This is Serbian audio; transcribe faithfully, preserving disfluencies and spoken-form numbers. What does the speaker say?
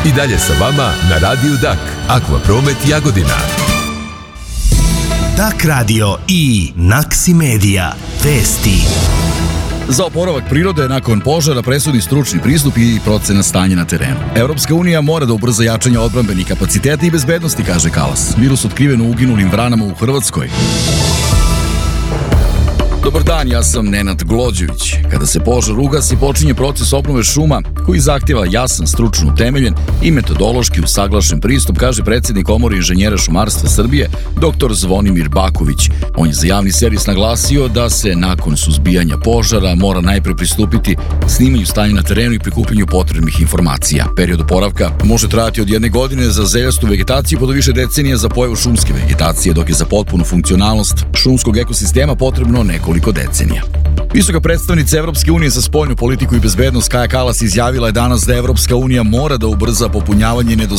I dalje sa vama na Radiju Dak, Akvapromet Jagodina. Dak radio i Naksi Media. Vesti. Za oporavak prirode nakon požara presudni stručni pristup i procena stanja na terenu. Evropska unija mora da ubrza jačanje odbrambenih kapaciteta i bezbednosti, kaže Kalas. Virus otkriven u uginulim vranama u Hrvatskoj. Dobar dan, ja sam Nenad Glođević. Kada se požar ugasi, počinje proces obnove šuma koji zahtjeva jasan, stručno utemeljen i metodološki usaglašen pristup, kaže predsjednik Komore inženjera šumarstva Srbije, doktor Zvonimir Baković. On je za javni servis naglasio da se nakon suzbijanja požara mora najpre pristupiti snimanju stanja na terenu i prikupljanju potrebnih informacija. Period oporavka može trajati od jedne godine za zeljastu vegetaciju pa do više decenija za pojavu šumske vegetacije, dok je za potpunu funkcionalnost šumskog ekosistema potrebno nekoliko decenija. Visoka predstavnica Evropske unije za spoljnu politiku i bezbednost Kaja Kalas izjavila je danas da Evropska unija mora da ubrza popunjavanje nedostatka